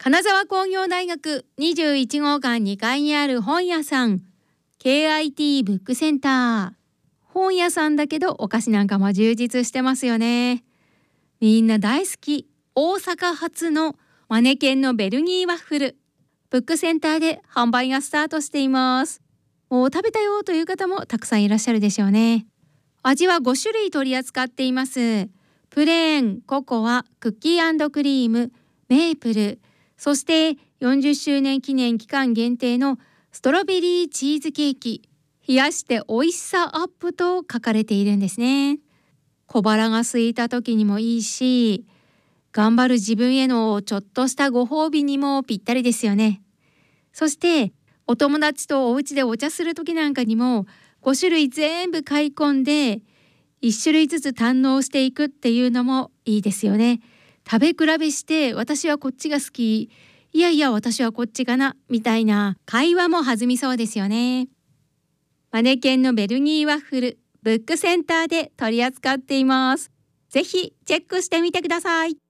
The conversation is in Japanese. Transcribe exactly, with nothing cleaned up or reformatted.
金沢工業大学にじゅういち号館にかいにある本屋さん ケーアイティー ブックセンター。本屋さんだけどお菓子なんかも充実してますよね。みんな大好き大阪発のマネケンのベルギーワッフル、ブックセンターで販売がスタートしています。もう食べたよという方もたくさんいらっしゃるでしょうね。味はご種類取り扱っています。プレーン、ココア、クッキー&クリーム、メープル、そしてよんじゅっしゅうねん記念期間限定のストロベリーチーズケーキ、冷やして美味しさアップと書かれているんですね。小腹が空いた時にもいいし、頑張る自分へのちょっとしたご褒美にもぴったりですよね。そしてお友達とお家でお茶する時なんかにもご種類全部買い込んでいっ種類ずつ堪能していくっていうのもいいですよね。食べ比べして私はこっちが好き、いやいや私はこっちかなみたいな会話も弾みそうですよね。マネケンのベルギーワッフル、ブックセンターで取り扱っています。ぜひチェックしてみてください。